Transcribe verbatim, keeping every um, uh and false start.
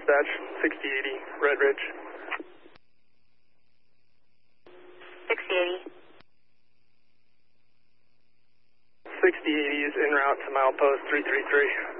dispatch, sixty eighty, Red Ridge. sixty eighty. sixty eighty is en route to milepost three three three.